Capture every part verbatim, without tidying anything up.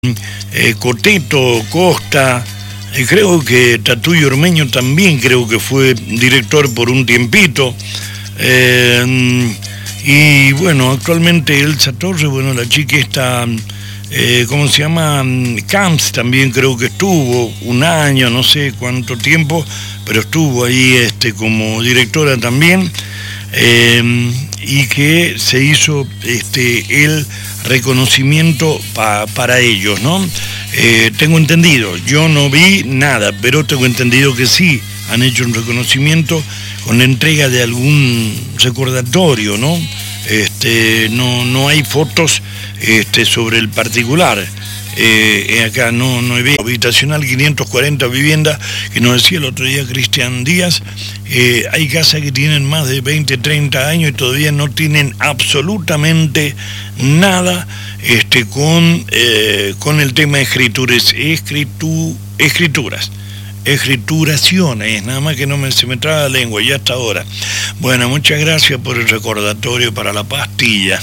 eh, Coteto, Costa, eh, creo que Tatuyo Ormeño también creo que fue director por un tiempito, eh, y bueno, actualmente Elsa Torres, bueno, la chica está, eh, ¿cómo se llama? Camps también creo que estuvo un año, no sé cuánto tiempo, pero estuvo ahí este, como directora también, eh, y que se hizo este, el reconocimiento pa, para ellos, ¿no? Eh, tengo entendido, yo no vi nada, pero tengo entendido que sí han hecho un reconocimiento con la entrega de algún recordatorio, ¿no? Este, no, no hay fotos este, sobre el particular. Eh, acá no, no hay habitacional quinientos cuarenta viviendas, que nos decía el otro día Cristian Díaz, eh, hay casas que tienen más de veinte, treinta años y todavía no tienen absolutamente nada este, con, eh, con el tema de escrituras, escritu, escrituras. escrituraciones, nada más que no me, se me traba la lengua, ya hasta ahora. Bueno, muchas gracias por el recordatorio para la pastilla.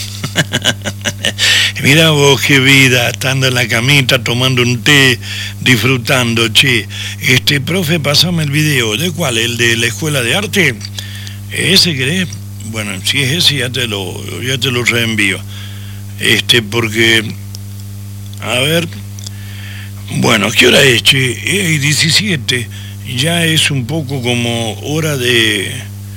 Mira vos qué vida, estando en la camita, tomando un té, disfrutando, che. Este, profe, pasame el video. ¿De cuál? ¿El de la escuela de arte? ¿Ese querés? Bueno, si es ese ya te lo, ya te lo reenvío. Este, porque, a ver... Bueno, ¿qué hora es, che? Eh, diecisiete, ya es un poco como hora de,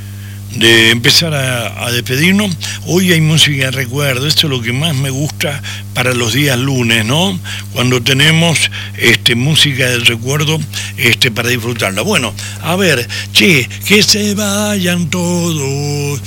de empezar a, a despedirnos. Hoy hay música de recuerdo, esto es lo que más me gusta para los días lunes, ¿no? Cuando tenemos este, música de recuerdo este, para disfrutarla. Bueno, a ver, che, que se vayan todos,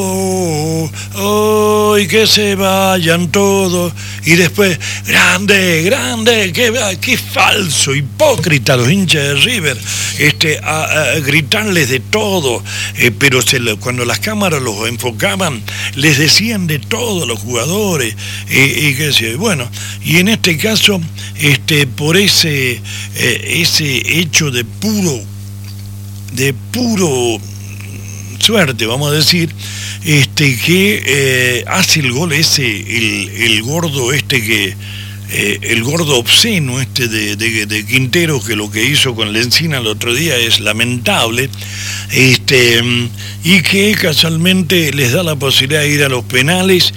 oh, oh, oh, y que se vayan todos. Y después, grande, grande, qué, qué falso, hipócrita los hinchas de River, este, a, a gritarles de todo, eh, pero se le, cuando las cámaras los enfocaban, les decían de todo los jugadores, eh, y qué sé, bueno, y en este caso, este, por ese, eh, ese hecho de puro, de puro suerte, vamos a decir, este que eh, hace el gol ese, el, el gordo este que, eh, el gordo obsceno este de, de, de Quintero, que lo que hizo con Lencina el otro día es lamentable, este, y que casualmente les da la posibilidad de ir a los penales.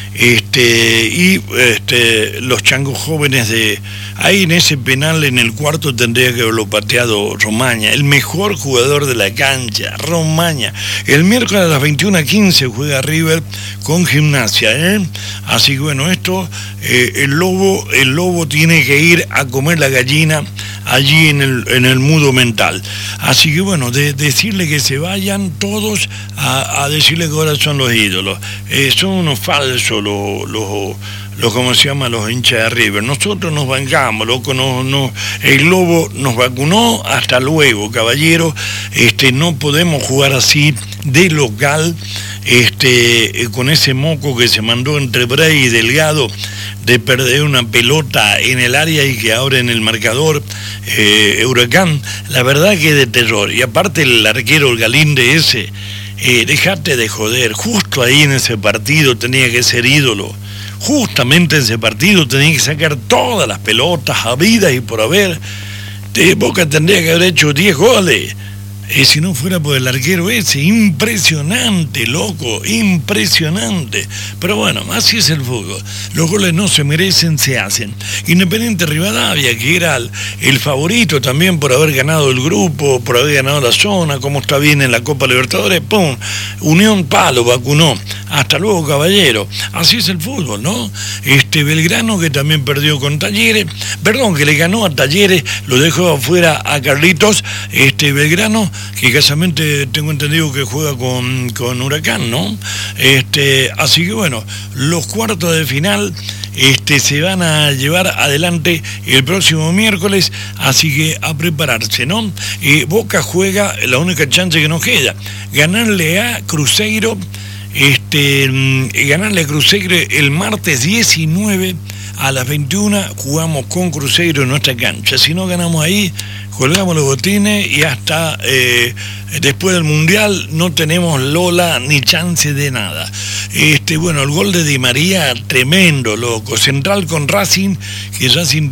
Este, y este, los changos jóvenes de ahí en ese penal en el cuarto tendría que haberlo pateado Romaña, el mejor jugador de la cancha, Romaña. El miércoles a las veintiuna quince juega River con Gimnasia, ¿eh? Así que bueno, esto eh, el lobo el lobo tiene que ir a comer la gallina allí en el, en el mudo mental. Así que bueno, de, decirle que se vayan todos a, a decirle que ahora son los ídolos. Eh, son unos falsos los, los, los, ¿cómo se llama? Los hinchas de River. Nosotros nos bancamos, loco, no, no, el lobo nos vacunó, hasta luego, caballero. Este, no podemos jugar así de local, este, con ese moco que se mandó entre Bray y Delgado, de perder una pelota en el área y que ahora en el marcador eh, Huracán, la verdad que de terror. Y aparte el arquero, el Galinde ese, eh, dejate de joder, justo ahí en ese partido tenía que ser ídolo, justamente en ese partido tenía que sacar todas las pelotas habidas y por haber. De Boca tendría que haber hecho diez goles. Eh, si no fuera por el arquero ese, impresionante, loco, impresionante. Pero bueno, así es el fútbol. Los goles no se merecen, se hacen. Independiente Rivadavia, que era el, el favorito también por haber ganado el grupo, por haber ganado la zona, como está bien en la Copa Libertadores, ¡pum! Unión Palo vacunó. Hasta luego, caballero. Así es el fútbol, ¿no? Este Belgrano, que también perdió con Talleres, perdón, que le ganó a Talleres, lo dejó afuera a Carlitos. Este Belgrano, que casualmente tengo entendido que juega con, con Huracán, ¿no? Este, así que bueno, los cuartos de final este, se van a llevar adelante el próximo miércoles, así que a prepararse, ¿no? Eh, Boca juega, la única chance que nos queda, ganarle a Cruzeiro, este, ganarle a Cruzeiro el martes diecinueve a las veintiuna, jugamos con Cruzeiro en nuestra cancha. Si no ganamos ahí, colgamos los botines y hasta eh, después del Mundial no tenemos Lola ni chance de nada. Este, bueno, el gol de Di María, tremendo, loco. Central con Racing, que Racing